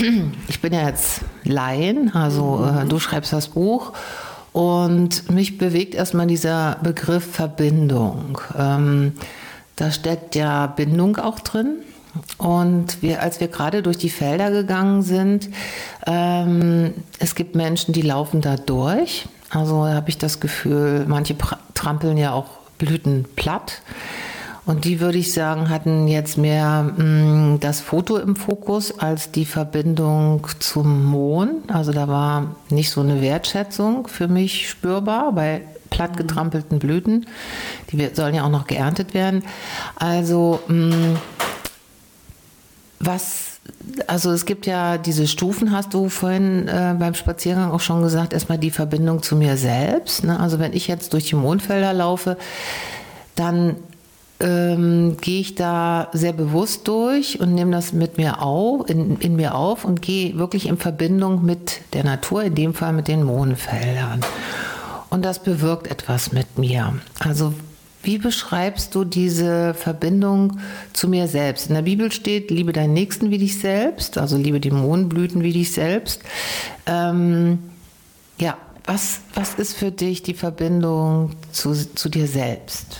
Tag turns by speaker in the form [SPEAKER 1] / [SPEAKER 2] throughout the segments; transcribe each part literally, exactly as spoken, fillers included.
[SPEAKER 1] ich bin ja jetzt Laien, also äh, du schreibst das Buch und mich bewegt erstmal dieser Begriff Verbindung. Ähm, da steckt ja Bindung auch drin. Und wir, als wir gerade durch die Felder gegangen sind, ähm, es gibt Menschen, die laufen da durch. Also habe ich das Gefühl, manche pra- trampeln ja auch Blüten platt. Und die, würde ich sagen, hatten jetzt mehr mh, das Foto im Fokus als die Verbindung zum Mond. Also da war nicht so eine Wertschätzung für mich spürbar bei platt getrampelten Blüten. Die sollen ja auch noch geerntet werden. Also mh, was, also es gibt ja diese Stufen, hast du vorhin äh, beim Spaziergang auch schon gesagt, erstmal die Verbindung zu mir selbst. Ne? Also wenn ich jetzt durch die Mondfelder laufe, dann ähm, gehe ich da sehr bewusst durch und nehme das mit mir auf, in, in mir auf und gehe wirklich in Verbindung mit der Natur, in dem Fall mit den Mondfeldern. Und das bewirkt etwas mit mir. Also wie beschreibst du diese Verbindung zu mir selbst? In der Bibel steht, liebe deinen Nächsten wie dich selbst, also liebe die Mohnblüten wie dich selbst. Ähm, ja, was, was ist für dich die Verbindung zu, zu dir selbst?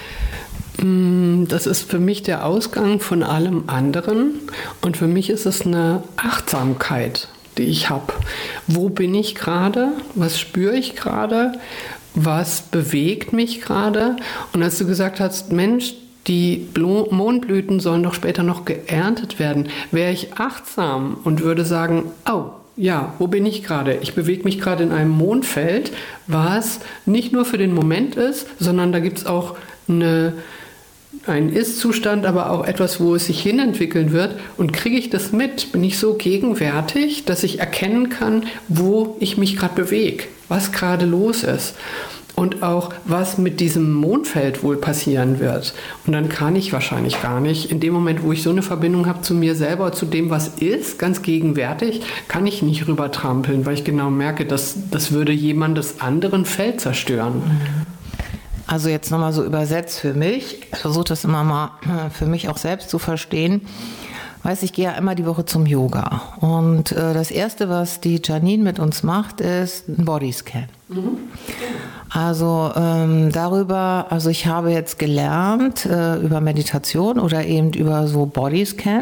[SPEAKER 2] Das ist für mich der Ausgang von allem anderen und für mich ist es eine Achtsamkeit, die ich habe. Wo bin ich gerade? Was spüre ich gerade? Was bewegt mich gerade? Und als du gesagt hast, Mensch, die Blo- Mohnblüten sollen doch später noch geerntet werden, wäre ich achtsam und würde sagen, oh, ja, wo bin ich gerade? Ich bewege mich gerade in einem Mondfeld, was nicht nur für den Moment ist, sondern da gibt es auch eine, einen Ist-Zustand, aber auch etwas, wo es sich hinentwickeln wird. Und kriege ich das mit? Bin ich so gegenwärtig, dass ich erkennen kann, wo ich mich gerade bewege, was gerade los ist und auch, was mit diesem Mondfeld wohl passieren wird. Und dann kann ich wahrscheinlich gar nicht, in dem Moment, wo ich so eine Verbindung habe zu mir selber, zu dem, was ist, ganz gegenwärtig, kann ich nicht rübertrampeln, weil ich genau merke, dass das würde jemandes anderen Feld zerstören.
[SPEAKER 1] Also jetzt nochmal so übersetzt für mich, ich versuche das immer mal für mich auch selbst zu verstehen. Weiß, ich gehe ja immer die Woche zum Yoga und äh, das Erste, was die Janine mit uns macht, ist ein Bodyscan. Mhm. Also ähm, darüber, also ich habe jetzt gelernt äh, über Meditation oder eben über so Bodyscan,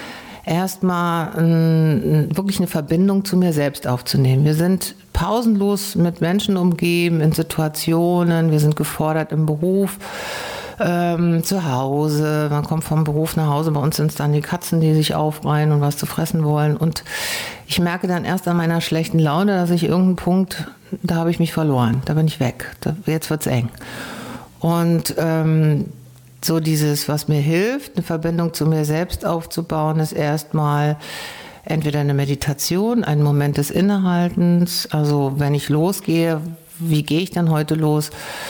[SPEAKER 1] erstmal äh, wirklich eine Verbindung zu mir selbst aufzunehmen. Wir sind pausenlos mit Menschen umgeben, in Situationen, wir sind gefordert im Beruf, ähm, zu Hause, man kommt vom Beruf nach Hause, bei uns sind es dann die Katzen, die sich aufreihen und was zu fressen wollen und ich merke dann erst an meiner schlechten Laune, dass ich irgendeinen Punkt, da habe ich mich verloren, da bin ich weg, da, jetzt wird's eng. Und ähm, so dieses, was mir hilft, eine Verbindung zu mir selbst aufzubauen, ist erstmal entweder eine Meditation, ein Moment des Innehaltens, also wenn ich losgehe, wie gehe ich dann heute los?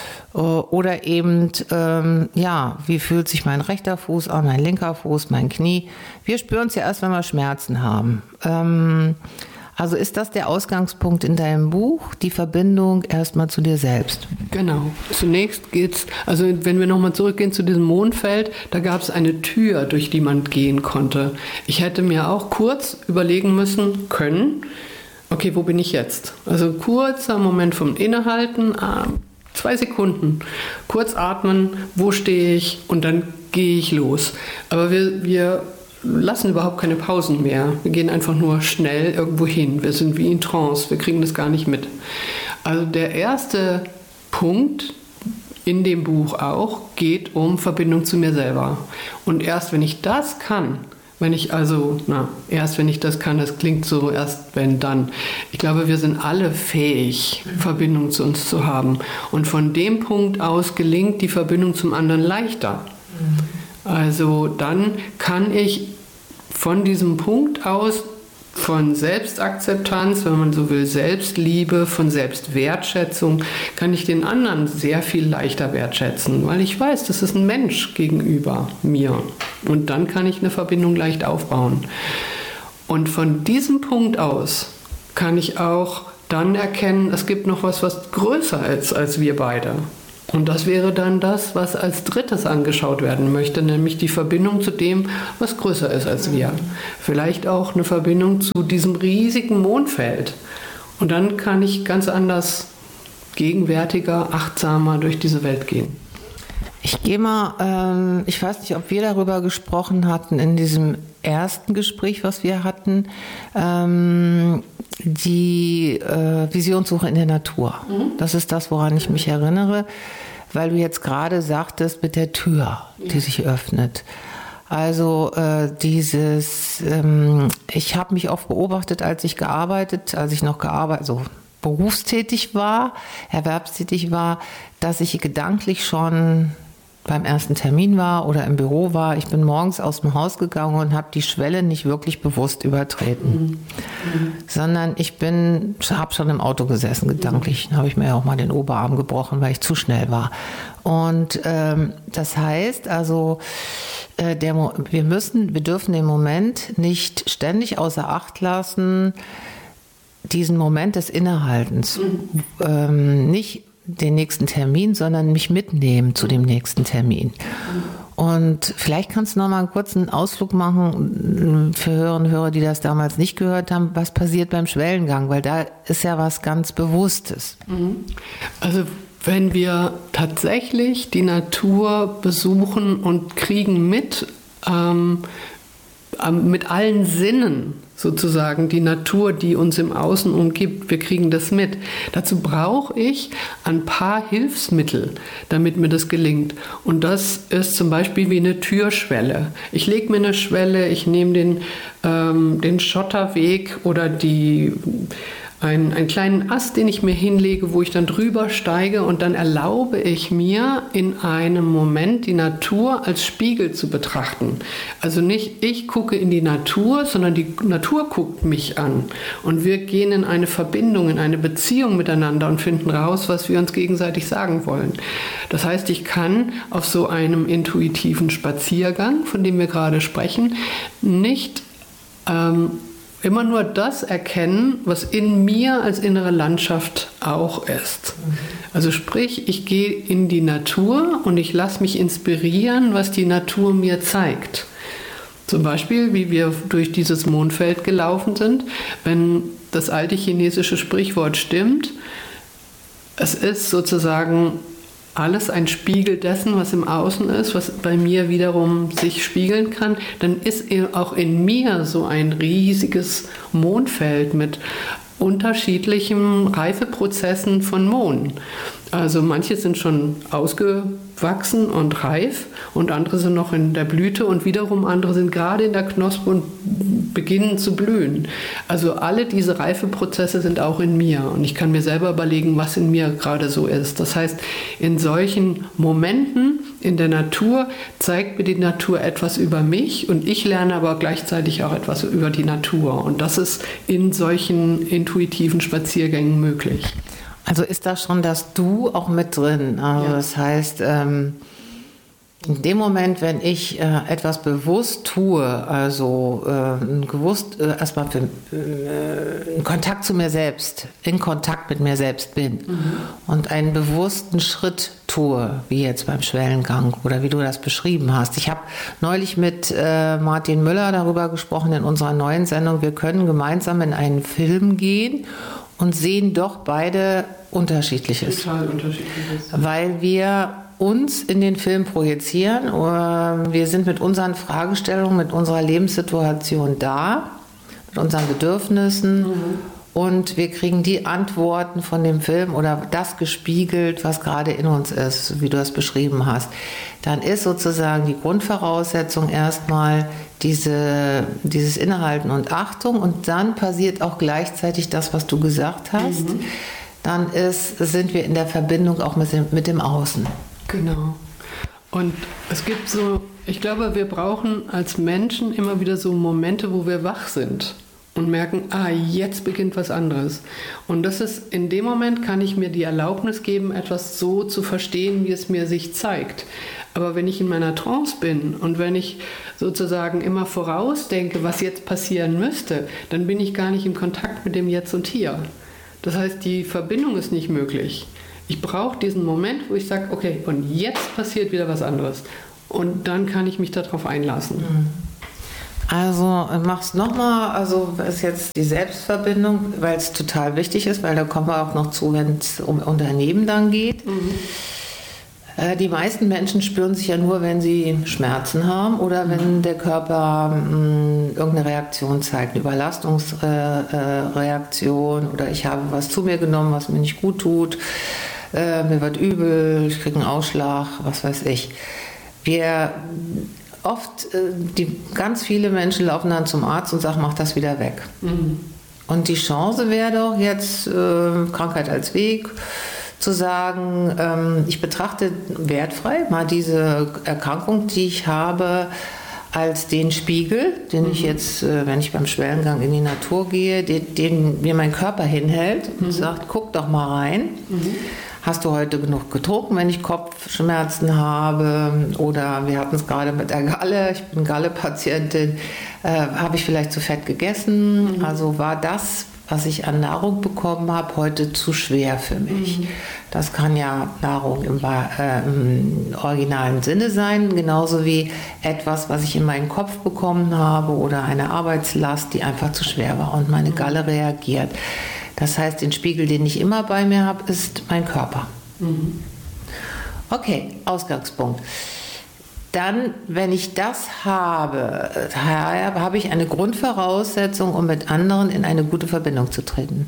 [SPEAKER 1] Oder eben, ähm, ja, wie fühlt sich mein rechter Fuß an, mein linker Fuß, mein Knie? Wir spüren es ja erst, wenn wir Schmerzen haben. Ähm, also ist das der Ausgangspunkt in deinem Buch, die Verbindung erstmal zu dir selbst?
[SPEAKER 2] Genau. Zunächst geht's, also wenn wir nochmal zurückgehen zu diesem Mondfeld, da gab es eine Tür, durch die man gehen konnte. Ich hätte mir auch kurz überlegen müssen können, okay, wo bin ich jetzt? Also kurzer Moment vom Innehalten, ah, zwei Sekunden, kurz atmen, wo stehe ich und dann gehe ich los. Aber wir, wir lassen überhaupt keine Pausen mehr. Wir gehen einfach nur schnell irgendwo hin. Wir sind wie in Trance, wir kriegen das gar nicht mit. Also der erste Punkt in dem Buch auch geht um Verbindung zu mir selber. Und erst wenn ich das kann, wenn ich also, na, erst wenn ich das kann, das klingt so, erst wenn dann. Ich glaube, wir sind alle fähig, Verbindung zu uns zu haben. Und von dem Punkt aus gelingt die Verbindung zum anderen leichter. Also dann kann ich von diesem Punkt aus, von Selbstakzeptanz, wenn man so will, Selbstliebe, von Selbstwertschätzung, kann ich den anderen sehr viel leichter wertschätzen, weil ich weiß, das ist ein Mensch gegenüber mir. Und dann kann ich eine Verbindung leicht aufbauen. Und von diesem Punkt aus kann ich auch dann erkennen, es gibt noch was, was größer ist als wir beide. Und das wäre dann das, was als drittes angeschaut werden möchte, nämlich die Verbindung zu dem, was größer ist als wir. Vielleicht auch eine Verbindung zu diesem riesigen Mondfeld. Und dann kann ich ganz anders, gegenwärtiger, achtsamer durch diese Welt gehen.
[SPEAKER 1] Ich gehe mal, ähm, ich weiß nicht, ob wir darüber gesprochen hatten in diesem ersten Gespräch, was wir hatten, ähm, die äh, Visionssuche in der Natur. Mhm. Das ist das, woran ich mich erinnere, weil du jetzt gerade sagtest mit der Tür, die ja. sich öffnet. Also äh, dieses, ähm, ich habe mich oft beobachtet, als ich gearbeitet, als ich noch gearbeitet, so berufstätig war, erwerbstätig war, dass ich gedanklich schon beim ersten Termin war oder im Büro war. Ich bin morgens aus dem Haus gegangen und habe die Schwelle nicht wirklich bewusst übertreten, mhm. Mhm. sondern ich bin, habe schon im Auto gesessen, gedanklich. Dann habe ich mir ja auch mal den Oberarm gebrochen, weil ich zu schnell war. Und ähm, das heißt also, äh, der, wir müssen, wir dürfen den Moment nicht ständig außer Acht lassen, diesen Moment des Innehaltens, mhm. ähm, nicht den nächsten Termin, sondern mich mitnehmen zu dem nächsten Termin. Und vielleicht kannst du noch mal einen kurzen Ausflug machen für Hörerinnen und Hörer, die das damals nicht gehört haben, was passiert beim Schwellengang, weil da ist ja was ganz Bewusstes.
[SPEAKER 2] Also wenn wir tatsächlich die Natur besuchen und kriegen mit, ähm, mit allen Sinnen sozusagen die Natur, die uns im Außen umgibt, wir kriegen das mit. Dazu brauche ich ein paar Hilfsmittel, damit mir das gelingt. Und das ist zum Beispiel wie eine Türschwelle. Ich lege mir eine Schwelle, ich nehme den, ähm, den Schotterweg oder die Einen, einen kleinen Ast, den ich mir hinlege, wo ich dann drüber steige und dann erlaube ich mir in einem Moment die Natur als Spiegel zu betrachten. Also nicht ich gucke in die Natur, sondern die Natur guckt mich an. Und wir gehen in eine Verbindung, in eine Beziehung miteinander und finden raus, was wir uns gegenseitig sagen wollen. Das heißt, ich kann auf so einem intuitiven Spaziergang, von dem wir gerade sprechen, nicht ähm, immer nur das erkennen, was in mir als innere Landschaft auch ist. Also sprich, ich gehe in die Natur und ich lasse mich inspirieren, was die Natur mir zeigt. Zum Beispiel, wie wir durch dieses Mondfeld gelaufen sind, wenn das alte chinesische Sprichwort stimmt, es ist sozusagen alles ein Spiegel dessen, was im Außen ist, was bei mir wiederum sich spiegeln kann, dann ist auch in mir so ein riesiges Mondfeld mit unterschiedlichen Reifeprozessen von Mohn. Also manche sind schon ausgewachsen und reif und andere sind noch in der Blüte und wiederum andere sind gerade in der Knospe und beginnen zu blühen. Also alle diese Reifeprozesse sind auch in mir und ich kann mir selber überlegen, was in mir gerade so ist. Das heißt, in solchen Momenten in der Natur zeigt mir die Natur etwas über mich und ich lerne aber gleichzeitig auch etwas über die Natur. Und das ist in solchen intuitiven Spaziergängen möglich.
[SPEAKER 1] Also ist da schon das Du auch mit drin? Also ja. Das heißt, ähm, in dem Moment, wenn ich äh, etwas bewusst tue, also äh, gewusst äh, erstmal für, äh, in Kontakt zu mir selbst, in Kontakt mit mir selbst bin mhm. und einen bewussten Schritt tue, wie jetzt beim Schwellengang oder wie du das beschrieben hast. Ich habe neulich mit äh, Martin Müller darüber gesprochen in unserer neuen Sendung, wir können gemeinsam in einen Film gehen und sehen doch beide Unterschiedliches.
[SPEAKER 2] Total Unterschiedliches.
[SPEAKER 1] Weil wir uns in den Film projizieren. Wir sind mit unseren Fragestellungen, mit unserer Lebenssituation da, mit unseren Bedürfnissen mhm. und wir kriegen die Antworten von dem Film oder das gespiegelt, was gerade in uns ist, wie du das beschrieben hast. Dann ist sozusagen die Grundvoraussetzung erstmal diese, dieses Innehalten und Achtung und dann passiert auch gleichzeitig das, was du gesagt hast. Mhm. Dann ist, sind wir in der Verbindung auch mit dem, mit dem Außen.
[SPEAKER 2] Genau. Und es gibt so, ich glaube, wir brauchen als Menschen immer wieder so Momente, wo wir wach sind und merken, ah, jetzt beginnt was anderes. Und das ist, in dem Moment kann ich mir die Erlaubnis geben, etwas so zu verstehen, wie es mir sich zeigt. Aber wenn ich in meiner Trance bin und wenn ich sozusagen immer vorausdenke, was jetzt passieren müsste, dann bin ich gar nicht im Kontakt mit dem Jetzt und Hier. Das heißt, die Verbindung ist nicht möglich. Ich brauche diesen Moment, wo ich sage, okay, und jetzt passiert wieder was anderes. Und dann kann ich mich darauf einlassen.
[SPEAKER 1] Also mach's nochmal, also ist jetzt die Selbstverbindung, weil es total wichtig ist, weil da kommen wir auch noch zu, wenn es um Unternehmen dann geht. Mhm. Äh, die meisten Menschen spüren sich ja nur, wenn sie Schmerzen haben oder wenn der Körper mh, irgendeine Reaktion zeigt, eine Überlastungsreaktion äh, äh, oder ich habe was zu mir genommen, was mir nicht gut tut, äh, mir wird übel, ich kriege einen Ausschlag, was weiß ich. Wir oft, die, ganz viele Menschen laufen dann zum Arzt und sagen, mach das wieder weg. Mhm. Und die Chance wäre doch jetzt, äh, Krankheit als Weg, zu sagen, ähm, ich betrachte wertfrei mal diese Erkrankung, die ich habe, als den Spiegel, den mhm. ich jetzt, äh, wenn ich beim Schwellengang in die Natur gehe, den, den mir mein Körper hinhält und mhm. sagt, guck doch mal rein. Mhm. Hast du heute genug getrunken, wenn ich Kopfschmerzen habe? Oder wir hatten es gerade mit der Galle, ich bin Galle-Patientin, äh, habe ich vielleicht zu fett gegessen? Mhm. Also war das, was ich an Nahrung bekommen habe, heute zu schwer für mich? Mhm. Das kann ja Nahrung im, äh, im originalen Sinne sein, genauso wie etwas, was ich in meinen Kopf bekommen habe oder eine Arbeitslast, die einfach zu schwer war und meine Galle reagiert. Das heißt, den Spiegel, den ich immer bei mir habe, ist mein Körper. Mhm. Okay, Ausgangspunkt. Dann, wenn ich das habe, habe ich eine Grundvoraussetzung, um mit anderen in eine gute Verbindung zu treten.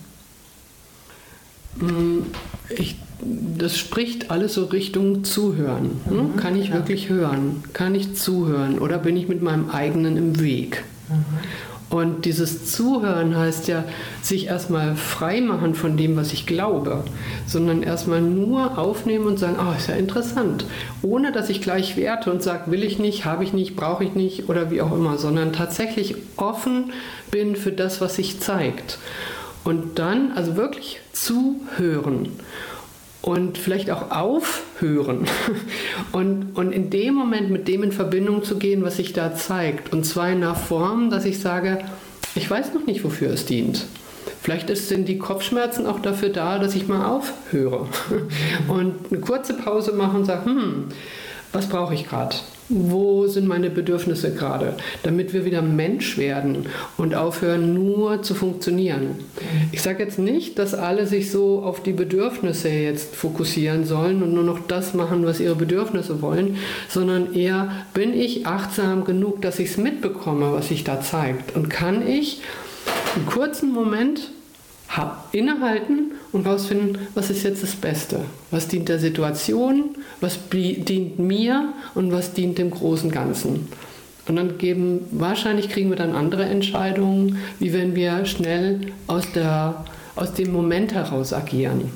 [SPEAKER 2] Ich, das spricht alles so Richtung Zuhören. Mhm. Kann ich ja. wirklich hören? Kann ich zuhören? Oder bin ich mit meinem eigenen im Weg? Mhm. Und dieses Zuhören heißt ja, sich erstmal frei machen von dem, was ich glaube, sondern erstmal nur aufnehmen und sagen, oh, ist ja interessant, ohne dass ich gleich werte und sage, will ich nicht, habe ich nicht, brauche ich nicht oder wie auch immer, sondern tatsächlich offen bin für das, was sich zeigt. Und dann also wirklich zuhören. Und vielleicht auch aufhören und, und in dem Moment mit dem in Verbindung zu gehen, was sich da zeigt. Und zwar in einer Form, dass ich sage, ich weiß noch nicht, wofür es dient. Vielleicht sind die Kopfschmerzen auch dafür da, dass ich mal aufhöre und eine kurze Pause mache und sage, hm, was brauche ich gerade? Wo sind meine Bedürfnisse gerade? Damit wir wieder Mensch werden und aufhören, nur zu funktionieren. Ich sage jetzt nicht, dass alle sich so auf die Bedürfnisse jetzt fokussieren sollen und nur noch das machen, was ihre Bedürfnisse wollen, sondern eher, bin ich achtsam genug, dass ich es mitbekomme, was sich da zeigt? Und kann ich einen kurzen Moment innehalten und rausfinden, was ist jetzt das Beste? Was dient der Situation, was dient mir und was dient dem großen Ganzen? Und dann geben, wahrscheinlich kriegen wir dann andere Entscheidungen, wie wenn wir schnell aus, der, aus dem Moment heraus agieren.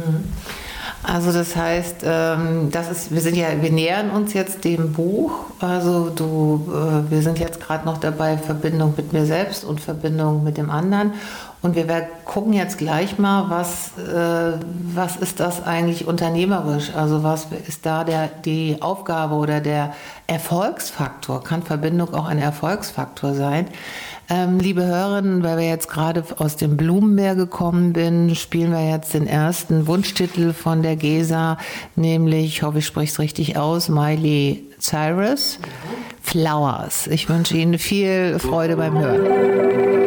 [SPEAKER 1] Also das heißt, das ist, wir sind ja, wir nähern uns jetzt dem Buch. Also du, wir sind jetzt gerade noch dabei, Verbindung mit mir selbst und Verbindung mit dem anderen. Und wir gucken jetzt gleich mal, was, äh, was ist das eigentlich unternehmerisch? Also was ist da der, die Aufgabe oder der Erfolgsfaktor? Kann Verbindung auch ein Erfolgsfaktor sein? Ähm, liebe Hörerinnen, weil wir jetzt gerade aus dem Blumenmeer gekommen sind, spielen wir jetzt den ersten Wunschtitel von der Gesa, nämlich, ich hoffe, ich spreche es richtig aus, Miley Cyrus, Flowers. Ich wünsche Ihnen viel Freude beim Hören.